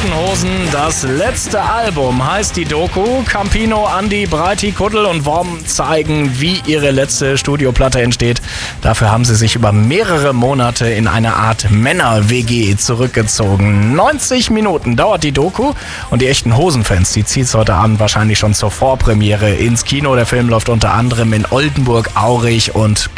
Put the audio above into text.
Toten Hosen. Das letzte Album heißt die Doku. Campino, Andi, Breiti, Kuddel und Worm zeigen, wie ihre letzte Studioplatte entsteht. Dafür haben sie sich über mehrere Monate in eine Art Männer-WG zurückgezogen. 90 Minuten dauert die Doku und die echten Hosenfans, die zieht's heute Abend wahrscheinlich schon zur Vorpremiere ins Kino. Der Film läuft unter anderem in Oldenburg, Aurich und